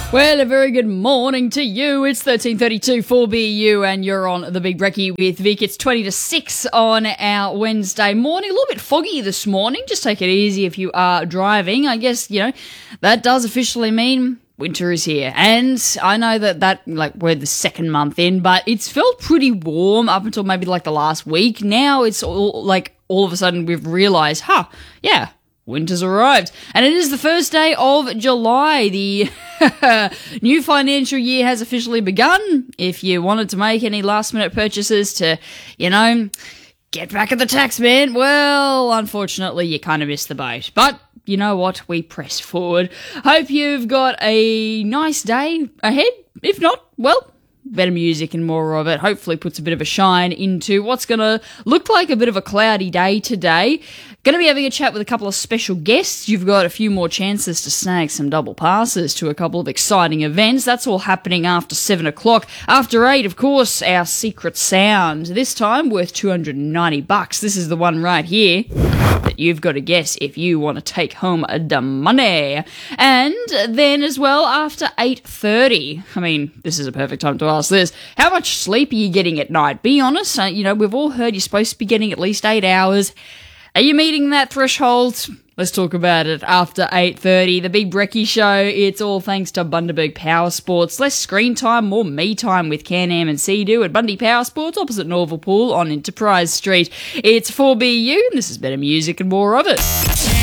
Well, a very good morning to you. It's 13:32 for BU and you're on the Big Brekkie with Vic. It's 20 to 6 on our Wednesday morning. A little bit foggy this morning. Just take it easy if you are driving. I guess, that does officially mean winter is here. And I know that we're the second month in, but it's felt pretty warm up until maybe the last week. Now it's all of a sudden we've realized, winter's arrived. And it is the first day of July. The new financial year has officially begun. If you wanted to make any last minute purchases to, get back at the tax man, well, unfortunately, you kind of missed the boat. But you know what? We press forward. Hope you've got a nice day ahead. If not, well, better music and more of it. Hopefully puts a bit of a shine into what's going to look like a bit of a cloudy day today. Going to be having a chat with a couple of special guests. You've got a few more chances to snag some double passes to a couple of exciting events. That's all happening after 7 o'clock. After 8, of course, our secret sound. This time worth $290. This is the one right here that you've got to guess if you want to take home the money. And then as well, after 8:30, this is a perfect time to ask this. How much sleep are you getting at night? Be honest. We've all heard you're supposed to be getting at least 8 hours. Are you meeting that threshold? Let's talk about it after 8:30. The Big Brekkie Show. It's all thanks to Bundaberg Power Sports. Less screen time, more me time with Can-Am and Sea-Doo at Bundy Power Sports opposite Norval Pool on Enterprise Street. It's 4BU and this is better music and more of it.